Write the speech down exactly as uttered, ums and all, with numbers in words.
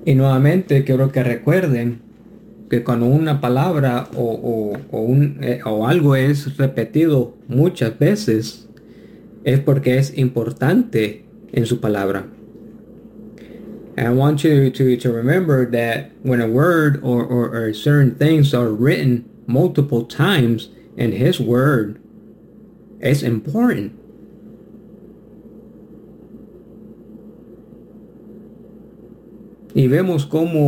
Y nuevamente quiero que recuerden que cuando una palabra o, o- o un, eh, o algo es repetido muchas veces, es porque es importante en su palabra. And I want you to, to remember that when a word or, or, or certain things are written multiple times in His Word, it's important. Y vemos cómo